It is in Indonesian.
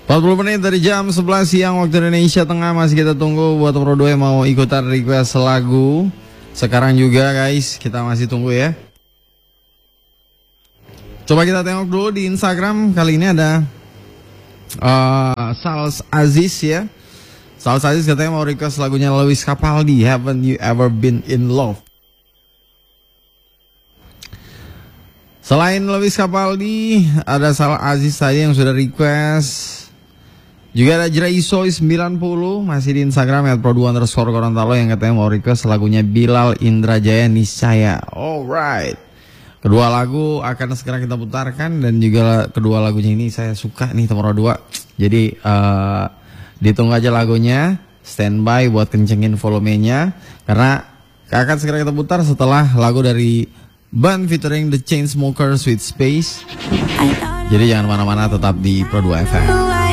40 menit dari jam 11 siang waktu Indonesia Tengah. Masih kita tunggu buat Pro 2 yang mau ikutan request lagu. Sekarang juga guys, kita masih tunggu ya. Coba kita tengok dulu di Instagram. Kali ini ada Sals Aziz ya. Sals Aziz katanya mau request lagunya Lewis Capaldi, Haven't You Ever Been In Love. Selain Lewis Capaldi, ada Sals Aziz tadi yang sudah request. Juga ada Jraisoy 90 masih di Instagram @pro2_Gorontalo yang katanya mau request lagunya Bilal Indrajaya Niscaya. Alright. Kedua lagu akan segera kita putarkan dan juga kedua lagunya ini saya suka nih Pro 2. Jadi ditunggu aja lagunya, standby buat kencengin volumenya karena akan segera kita putar setelah lagu dari band featuring The Chainsmokers with Space. Jadi jangan mana-mana, tetap di Pro 2 FM.